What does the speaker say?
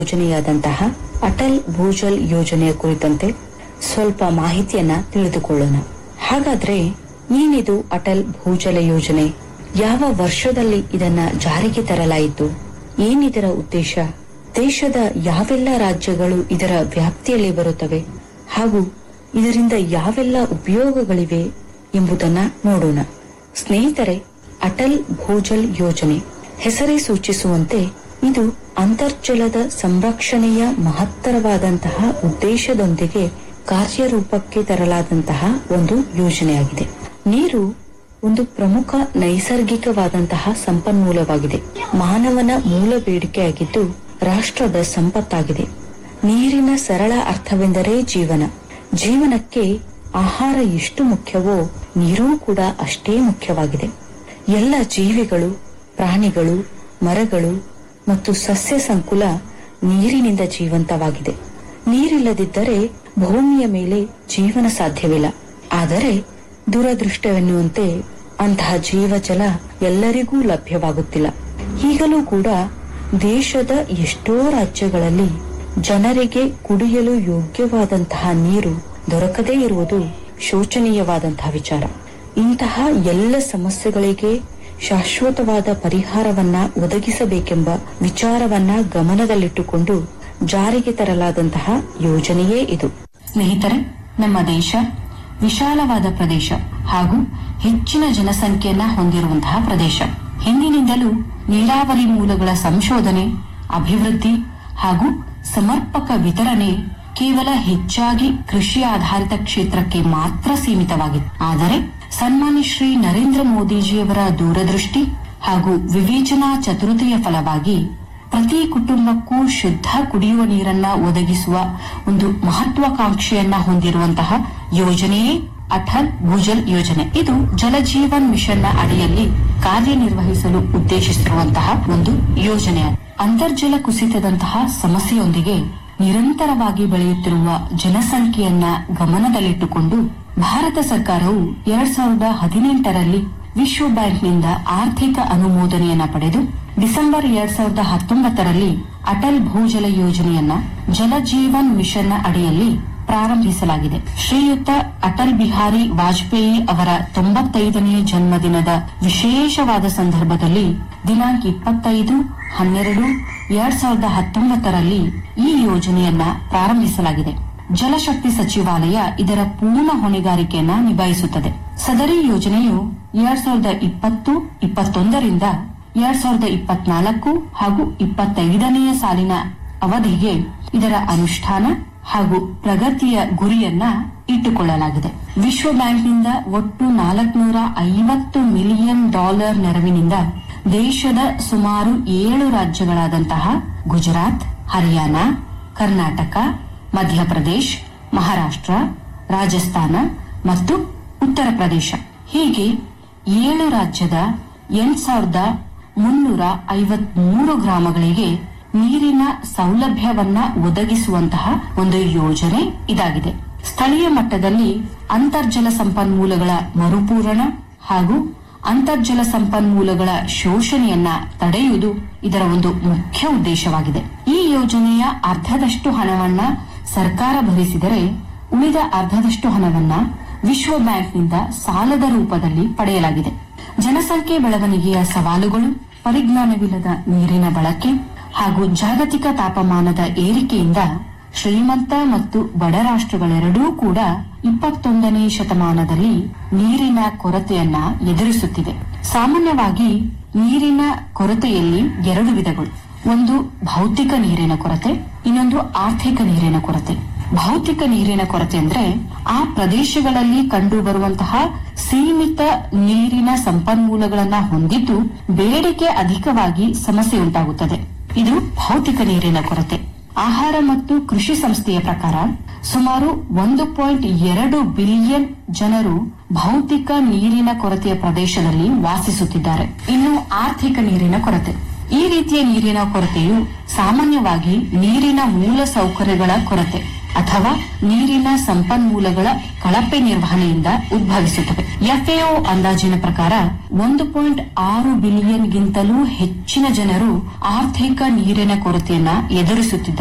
ಯೋಜನೆಯಾದಂತಹ ಅಟಲ್ ಭೂಜಲ್ ಯೋಜನೆಯ ಕುರಿತಂತೆ ಸ್ವಲ್ಪ ಮಾಹಿತಿಯನ್ನ ತಿಳಿದುಕೊಳ್ಳೋಣ. ಹಾಗಾದ್ರೆ ಏನಿದು ಅಟಲ್ ಭೂಜಲ ಯೋಜನೆ? ಯಾವ ವರ್ಷದಲ್ಲಿ ಇದನ್ನ ಜಾರಿಗೆ ತರಲಾಯಿತು? ಏನಿದರ ಉದ್ದೇಶ? ದೇಶದ ಯಾವೆಲ್ಲ ರಾಜ್ಯಗಳು ಇದರ ವ್ಯಾಪ್ತಿಯಲ್ಲಿ ಬರುತ್ತವೆ ಹಾಗೂ ಇದರಿಂದ ಯಾವೆಲ್ಲ ಉಪಯೋಗಗಳಿವೆ ಎಂಬುದನ್ನ ನೋಡೋಣ. ಸ್ನೇಹಿತರೆ, ಅಟಲ್ ಭೂಜಲ್ ಯೋಜನೆ ಹೆಸರೇ ಸೂಚಿಸುವಂತೆ ಇದು ಅಂತರ್ಜಲದ ಸಂರಕ್ಷಣೆಯ ಮಹತ್ತರವಾದಂತಹ ಉದ್ದೇಶದೊಂದಿಗೆ ಕಾರ್ಯರೂಪಕ್ಕೆ ತರಲಾದಂತಹ ಒಂದು ಯೋಜನೆಯಾಗಿದೆ. ನೀರು ಒಂದು ಪ್ರಮುಖ ನೈಸರ್ಗಿಕವಾದಂತಹ ಸಂಪನ್ಮೂಲವಾಗಿದೆ. ಮಾನವನ ಮೂಲ ಬೇಡಿಕೆಯಾಗಿದ್ದು ರಾಷ್ಟ್ರದ ಸಂಪತ್ತಾಗಿದೆ. ನೀರಿನ ಸರಳ ಅರ್ಥವೆಂದರೆ ಜೀವನ. ಜೀವನಕ್ಕೆ ಆಹಾರ ಎಷ್ಟು ಮುಖ್ಯವೋ ನೀರೂ ಕೂಡ ಅಷ್ಟೇ ಮುಖ್ಯವಾಗಿದೆ. ಎಲ್ಲ ಜೀವಿಗಳು, ಪ್ರಾಣಿಗಳು, ಮರಗಳು ಮತ್ತು ಸಸ್ಯ ಸಂಕುಲ ನೀರಿನಿಂದ ಜೀವಂತವಾಗಿದೆ. ನೀರಿಲ್ಲದಿದ್ದರೆ ಭೂಮಿಯ ಮೇಲೆ ಜೀವನ ಸಾಧ್ಯವಿಲ್ಲ. ಆದರೆ ದುರದೃಷ್ಟವೆನ್ನುವಂತೆ ಅಂತಹ ಜೀವಜಲ ಎಲ್ಲರಿಗೂ ಲಭ್ಯವಾಗುತ್ತಿಲ್ಲ. ಈಗಲೂ ಕೂಡ ದೇಶದ ಎಷ್ಟೋ ರಾಜ್ಯಗಳಲ್ಲಿ ಜನರಿಗೆ ಕುಡಿಯಲು ಯೋಗ್ಯವಾದಂತಹ ನೀರು ದೊರಕದೇ ಇರುವುದು ಶೋಚನೀಯವಾದಂತಹ ವಿಚಾರ. ಇಂತಹ ಎಲ್ಲ ಸಮಸ್ಯೆಗಳಿಗೆ ಶಾಶ್ವತವಾದ ಪರಿಹಾರವನ್ನ ಒದಗಿಸಬೇಕೆಂಬ ವಿಚಾರವನ್ನ ಗಮನದಲ್ಲಿಟ್ಟುಕೊಂಡು ಜಾರಿಗೆ ತರಲಾದಂತಹ ಯೋಜನೆಯೇ ಇದು. ಸ್ನೇಹಿತರೆ, ನಮ್ಮ ದೇಶ ವಿಶಾಲವಾದ ಪ್ರದೇಶ ಹಾಗೂ ಹೆಚ್ಚಿನ ಜನಸಂಖ್ಯೆಯನ್ನ ಹೊಂದಿರುವಂತಹ ಪ್ರದೇಶ. ಹಿಂದಿನಿಂದಲೂ ನೀರಾವರಿ ಮೂಲಗಳ ಸಂಶೋಧನೆ, ಅಭಿವೃದ್ಧಿ ಹಾಗೂ ಸಮರ್ಪಕ ವಿತರಣೆ ಕೇವಲ ಹೆಚ್ಚಾಗಿ ಕೃಷಿ ಆಧಾರಿತ ಕ್ಷೇತ್ರಕ್ಕೆ ಮಾತ್ರ ಸೀಮಿತವಾಗಿತ್ತು. ಆದರೆ ಸನ್ಮಾನ್ಯ ಶ್ರೀ ನರೇಂದ್ರ ಮೋದಿಜಿಯವರ ದೂರದೃಷ್ಟಿ ಹಾಗೂ ವಿವೇಚನಾ ಚತುರತೆಯ ಫಲವಾಗಿ ಪ್ರತಿ ಕುಟುಂಬಕ್ಕೂ ಶುದ್ಧ ಕುಡಿಯುವ ನೀರನ್ನ ಒದಗಿಸುವ ಒಂದು ಮಹತ್ವಾಕಾಂಕ್ಷೆಯನ್ನ ಹೊಂದಿರುವಂತಹ ಯೋಜನೆಯೇ ಅಟಲ್ ಭೂಜಲ್ ಯೋಜನೆ. ಇದು ಜಲಜೀವನ್ ಮಿಷನ್ನ ಅಡಿಯಲ್ಲಿ ಕಾರ್ಯನಿರ್ವಹಿಸಲು ಉದ್ದೇಶಿಸಿರುವಂತಹ ಒಂದು ಯೋಜನೆ. ಅಂತರ್ಜಲ ಕುಸಿತದಂತಹ ಸಮಸ್ಯೆಯೊಂದಿಗೆ ನಿರಂತರವಾಗಿ ಬೆಳೆಯುತ್ತಿರುವ ಜನಸಂಖ್ಯೆಯನ್ನ ಗಮನದಲ್ಲಿಟ್ಟುಕೊಂಡು ಭಾರತ ಸರ್ಕಾರವು 2018ರಲ್ಲಿ ವಿಶ್ವ ಬ್ಯಾಂಕ್ನಿಂದ ಆರ್ಥಿಕ ಅನುಮೋದನೆಯನ್ನ ಪಡೆದು ಡಿಸೆಂಬರ್ 2019ರಲ್ಲಿ ಅಟಲ್ ಭೂಜಲ ಯೋಜನೆಯನ್ನ ಜಲಜೀವನ್ ಮಿಷನ್ನ ಅಡಿಯಲ್ಲಿ ಪ್ರಾರಂಭಿಸಲಾಗಿದೆ. ಶ್ರೀಯುತ ಅಟಲ್ ಬಿಹಾರಿ ವಾಜಪೇಯಿ ಅವರ 95ನೇ ಜನ್ಮದಿನದ ವಿಶೇಷವಾದ ಸಂದರ್ಭದಲ್ಲಿ ದಿನಾಂಕ 25/12/2019ರಲ್ಲಿ ಈ ಯೋಜನೆಯನ್ನ ಪ್ರಾರಂಭಿಸಲಾಗಿದೆ. ಜಲಶಕ್ತಿ ಸಚಿವಾಲಯ ಇದರ ಪೂರ್ಣ ಹೊಣೆಗಾರಿಕೆಯನ್ನ ನಿಭಾಯಿಸುತ್ತದೆ. ಸದರಿ ಯೋಜನೆಯು 2020-21ರಿಂದ 2024 ಹಾಗೂ 25ನೇ ಸಾಲಿನ ಅವಧಿಗೆ ಇದರ ಅನುಷ್ಠಾನ ಹಾಗೂ ಪ್ರಗತಿಯ ಗುರಿಯನ್ನ ಇಟ್ಟುಕೊಳ್ಳಲಾಗಿದೆ. ವಿಶ್ವ ಬ್ಯಾಂಕ್ನಿಂದ ಒಟ್ಟು $450 ಮಿಲಿಯನ್ ನೆರವಿನಿಂದ ದೇಶದ ಸುಮಾರು 7 ರಾಜ್ಯಗಳಾದಂತಹ ಗುಜರಾತ್, ಹರಿಯಾಣ, ಕರ್ನಾಟಕ, ಮಧ್ಯಪ್ರದೇಶ, ಮಹಾರಾಷ್ಟ್ರ, ರಾಜಸ್ಥಾನ ಮತ್ತು ಉತ್ತರ ಪ್ರದೇಶ ಹೀಗೆ 7 ರಾಜ್ಯದ 8,353 ಗ್ರಾಮಗಳಿಗೆ ನೀರಿನ ಸೌಲಭ್ಯವನ್ನ ಒದಗಿಸುವಂತಹ ಒಂದು ಯೋಜನೆ ಇದಾಗಿದೆ. ಸ್ಥಳೀಯ ಮಟ್ಟದಲ್ಲಿ ಅಂತರ್ಜಲ ಸಂಪನ್ಮೂಲಗಳ ಮರುಪೂರಣ ಹಾಗೂ ಅಂತರ್ಜಲ ಸಂಪನ್ಮೂಲಗಳ ಶೋಷಣೆಯನ್ನ ತಡೆಯುವುದು ಇದರ ಒಂದು ಮುಖ್ಯ ಉದ್ದೇಶವಾಗಿದೆ. ಈ ಯೋಜನೆಯ ಅರ್ಧದಷ್ಟು ಹಣವನ್ನ ಸರ್ಕಾರ ಭರಿಸಿದರೆ ಉಳಿದ ಅರ್ಧದಷ್ಟು ಹಣವನ್ನ ವಿಶ್ವ ಬ್ಯಾಂಕ್ನಿಂದ ಸಾಲದ ರೂಪದಲ್ಲಿ ಪಡೆಯಲಾಗಿದೆ. ಜನಸಂಖ್ಯೆ ಬೆಳವಣಿಗೆಯ ಸವಾಲುಗಳು, ಪರಿಜ್ಞಾನವಿಲ್ಲದ ನೀರಿನ ಬಳಕೆ ಹಾಗೂ ಜಾಗತಿಕ ತಾಪಮಾನದ ಏರಿಕೆಯಿಂದ ಶ್ರೀಮಂತ ಮತ್ತು ಬಡ ರಾಷ್ಟ್ರಗಳೆರಡೂ ಕೂಡ 21ನೇ ಶತಮಾನದಲ್ಲಿ ನೀರಿನ ಕೊರತೆಯನ್ನ ಎದುರಿಸುತ್ತಿದೆ. ಸಾಮಾನ್ಯವಾಗಿ ನೀರಿನ ಕೊರತೆಯಲ್ಲಿ 2 ವಿಧಗಳು. ಒಂದು ಭೌತಿಕ ನೀರಿನ ಕೊರತೆ, ಇನ್ನೊಂದು ಆರ್ಥಿಕ ನೀರಿನ ಕೊರತೆ. ಭೌತಿಕ ನೀರಿನ ಕೊರತೆ ಅಂದ್ರೆ ಆ ಪ್ರದೇಶಗಳಲ್ಲಿ ಕಂಡು ಬರುವಂತಹ ಸೀಮಿತ ನೀರಿನ ಸಂಪನ್ಮೂಲಗಳನ್ನ ಹೊಂದಿದ್ದು ಬೇಡಿಕೆ ಅಧಿಕವಾಗಿ ಸಮಸ್ಯೆ ಉಂಟಾಗುತ್ತದೆ. ಇದು ಭೌತಿಕ ನೀರಿನ ಕೊರತೆ. ಆಹಾರ ಮತ್ತು ಕೃಷಿ ಸಂಸ್ಥೆಯ ಪ್ರಕಾರ ಸುಮಾರು 1.2 ಬಿಲಿಯನ್ ಜನರು ಭೌತಿಕ ನೀರಿನ ಕೊರತೆಯ ಪ್ರದೇಶದಲ್ಲಿ ವಾಸಿಸುತ್ತಿದ್ದಾರೆ. ಇನ್ನು ಆರ್ಥಿಕ ನೀರಿನ ಕೊರತೆ, ಈ ರೀತಿಯ ನೀರಿನ ಕೊರತೆಯು ಸಾಮಾನ್ಯವಾಗಿ ನೀರಿನ ಮೂಲ ಸೌಕರ್ಯಗಳ ಕೊರತೆ ಅಥವಾ ನೀರಿನ ಸಂಪನ್ಮೂಲಗಳ ಕಳಪೆ ನಿರ್ವಹಣೆಯಿಂದ ಉದ್ಭವಿಸುತ್ತವೆ. FAO ಅಂದಾಜಿನ ಪ್ರಕಾರ 1.6 ಬಿಲಿಯನ್ಗಿಂತಲೂ ಹೆಚ್ಚಿನ ಜನರು ಆರ್ಥಿಕ ನೀರಿನ ಕೊರತೆಯನ್ನ ಎದುರಿಸುತ್ತಿದ್ದಾರೆ.